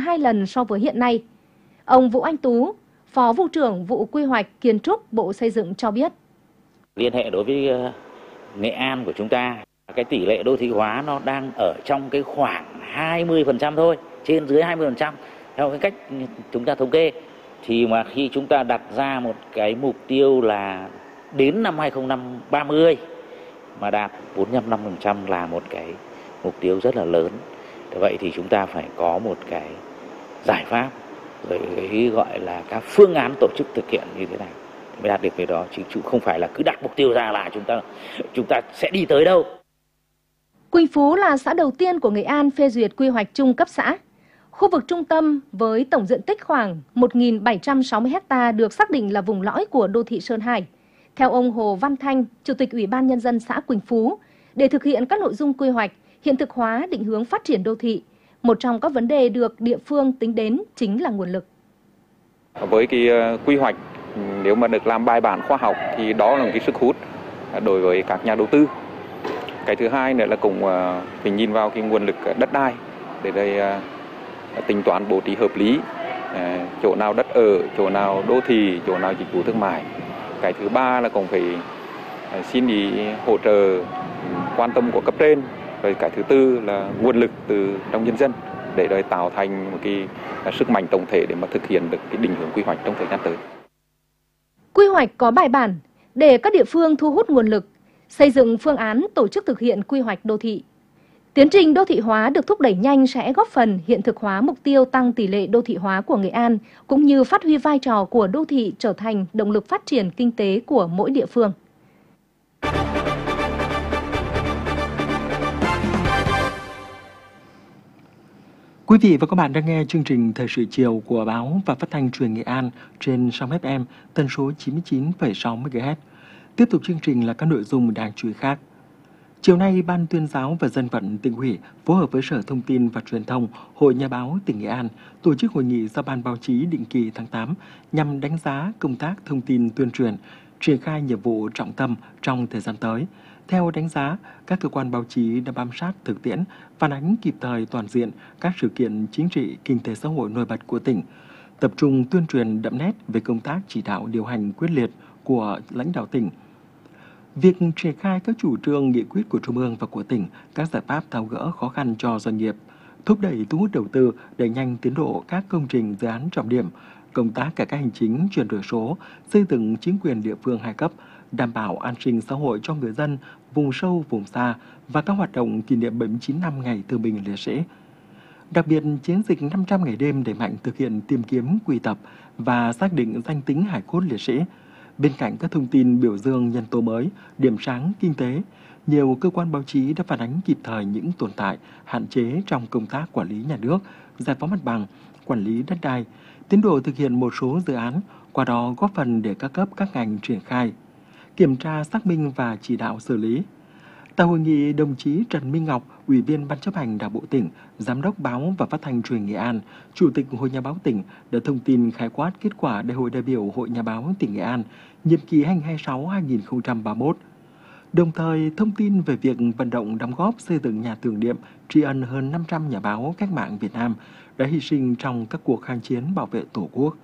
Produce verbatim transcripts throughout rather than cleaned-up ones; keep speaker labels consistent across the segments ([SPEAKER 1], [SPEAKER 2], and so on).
[SPEAKER 1] hai lần so với hiện nay. Ông Vũ Anh Tú, Phó Vụ trưởng Vụ Quy hoạch Kiến trúc Bộ Xây dựng cho biết.
[SPEAKER 2] Liên hệ đối với Nghệ An của chúng ta, cái tỷ lệ đô thị hóa nó đang ở trong cái khoảng hai mươi phần trăm thôi, trên dưới hai mươi phần trăm theo cái cách chúng ta thống kê. Thì mà khi chúng ta đặt ra một cái mục tiêu là đến năm hai nghìn không trăm ba mươi mà đạt bốn mươi lăm năm phần trăm là một cái mục tiêu rất là lớn. Vậy thì chúng ta phải có một cái giải pháp, rồi cái gọi là các phương án tổ chức thực hiện như thế nào mới đạt được việc đó, chứ không phải là cứ đặt mục tiêu ra là chúng ta chúng ta sẽ đi tới đâu.
[SPEAKER 1] Quỳnh Phú là xã đầu tiên của Nghệ An phê duyệt quy hoạch chung cấp xã. Khu vực trung tâm với tổng diện tích khoảng một nghìn bảy trăm sáu mươi ha được xác định là vùng lõi của đô thị Sơn Hải. Theo ông Hồ Văn Thanh, Chủ tịch Ủy ban Nhân dân xã Quỳnh Phú, để thực hiện các nội dung quy hoạch, hiện thực hóa định hướng phát triển đô thị, một trong các vấn đề được địa phương tính đến chính là nguồn lực.
[SPEAKER 3] Với cái quy hoạch, nếu mà được làm bài bản khoa học thì đó là một cái sức hút đối với các nhà đầu tư. Cái thứ hai nữa là cũng phải nhìn vào cái nguồn lực đất đai để đây tính toán bố trí hợp lý, chỗ nào đất ở, chỗ nào đô thị, chỗ nào dịch vụ thương mại. Cái thứ ba là cũng phải xin ý hỗ trợ quan tâm của cấp trên. Rồi cái thứ tư là nguồn lực từ trong nhân dân để rồi tạo thành một cái sức mạnh tổng thể để mà thực hiện được cái định hướng quy hoạch trong thời gian tới.
[SPEAKER 1] Quy hoạch có bài bản để các địa phương thu hút nguồn lực, xây dựng phương án tổ chức thực hiện quy hoạch đô thị. Tiến trình đô thị hóa được thúc đẩy nhanh sẽ góp phần hiện thực hóa mục tiêu tăng tỷ lệ đô thị hóa của Nghệ An, cũng như phát huy vai trò của đô thị trở thành động lực phát triển kinh tế của mỗi địa phương.
[SPEAKER 4] Quý vị và các bạn đang nghe chương trình Thời sự chiều của Báo và Phát thanh Truyền Nghệ An trên sóng ép em tần số chín mươi chín phẩy sáu mê ga héc. Tiếp tục chương trình là các nội dung đáng chú ý khác. Chiều nay, Ban Tuyên giáo và Dân vận tỉnh ủy phối hợp với Sở Thông tin và Truyền thông, Hội Nhà báo tỉnh Nghệ An tổ chức hội nghị giao ban báo chí định kỳ tháng tám nhằm đánh giá công tác thông tin tuyên truyền, triển khai nhiệm vụ trọng tâm trong thời gian tới. Theo đánh giá, các cơ quan báo chí đã bám sát thực tiễn, phản ánh kịp thời toàn diện các sự kiện chính trị, kinh tế xã hội nổi bật của tỉnh, tập trung tuyên truyền đậm nét về công tác chỉ đạo điều hành quyết liệt của lãnh đạo tỉnh. Việc triển khai các chủ trương nghị quyết của Trung ương và của tỉnh, các giải pháp tháo gỡ khó khăn cho doanh nghiệp, thúc đẩy thu hút đầu tư, đẩy nhanh tiến độ các công trình dự án trọng điểm, công tác cải cách hành chính, chuyển đổi số, xây dựng chính quyền địa phương hai cấp, đảm bảo an sinh xã hội cho người dân vùng sâu, vùng xa và các hoạt động kỷ niệm bảy mươi chín năm ngày thương binh liệt sĩ. Đặc biệt, chiến dịch năm trăm ngày đêm đẩy mạnh thực hiện tìm kiếm, quy tập và xác định danh tính hài cốt liệt sĩ. Bên cạnh các thông tin biểu dương nhân tố mới, điểm sáng kinh tế, nhiều cơ quan báo chí đã phản ánh kịp thời những tồn tại, hạn chế trong công tác quản lý nhà nước, giải phóng mặt bằng, quản lý đất đai, tiến độ thực hiện một số dự án, qua đó góp phần để các cấp các ngành triển khai, kiểm tra, xác minh và chỉ đạo xử lý. Tại hội nghị, đồng chí Trần Minh Ngọc, Ủy viên Ban chấp hành Đảng bộ tỉnh, Giám đốc Báo và Phát thanh Truyền Nghệ An, Chủ tịch Hội Nhà báo tỉnh đã thông tin khái quát kết quả Đại hội đại biểu Hội Nhà báo tỉnh Nghệ An nhiệm kỳ hai nghìn không trăm hai mươi sáu đến hai nghìn không trăm ba mươi mốt. Đồng thời thông tin về việc vận động đóng góp xây dựng nhà tưởng niệm tri ân hơn năm trăm nhà báo cách mạng Việt Nam đã hy sinh trong các cuộc kháng chiến bảo vệ Tổ quốc.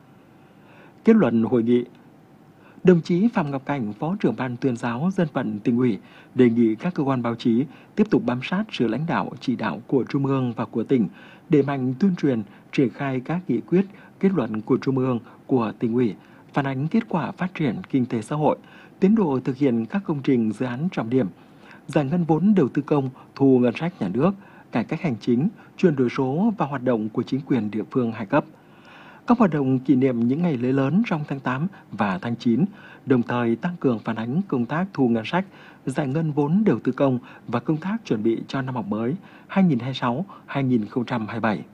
[SPEAKER 4] Kết luận hội nghị, đồng chí Phạm Ngọc Cảnh, Phó trưởng Ban Tuyên giáo Dân vận tỉnh ủy đề nghị các cơ quan báo chí tiếp tục bám sát sự lãnh đạo chỉ đạo của Trung ương và của tỉnh, đẩy mạnh tuyên truyền, triển khai các nghị quyết, kết luận của Trung ương, của tỉnh ủy, phản ánh kết quả phát triển kinh tế xã hội, tiến độ thực hiện các công trình dự án trọng điểm, giải ngân vốn đầu tư công, thu ngân sách nhà nước, cải cách hành chính, chuyển đổi số và hoạt động của chính quyền địa phương hai cấp. Các hoạt động kỷ niệm những ngày lễ lớn trong tháng tám và tháng chín, đồng thời tăng cường phản ánh công tác thu ngân sách, giải ngân vốn đầu tư công và công tác chuẩn bị cho năm học mới hai nghìn không trăm hai mươi sáu đến hai nghìn không trăm hai mươi bảy.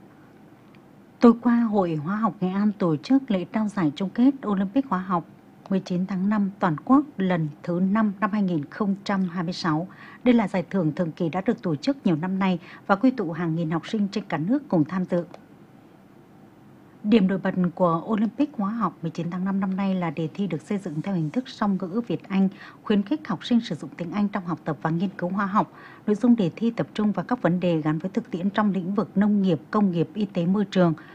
[SPEAKER 5] Tối qua, Hội Hóa học Nghệ An tổ chức lễ trao giải chung kết Olympic Hóa học mười chín tháng năm toàn quốc lần thứ năm năm hai nghìn không trăm hai mươi sáu. Đây là giải thưởng thường kỳ đã được tổ chức nhiều năm nay và quy tụ hàng nghìn học sinh trên cả nước cùng tham dự. Điểm nổi bật của Olympic Hóa học mười chín tháng năm năm nay là đề thi được xây dựng theo hình thức song ngữ Việt-Anh, khuyến khích học sinh sử dụng tiếng Anh trong học tập và nghiên cứu hóa học. Nội dung đề thi tập trung vào các vấn đề gắn với thực tiễn trong lĩnh vực nông nghiệp, công nghiệp, y tế, môi trường,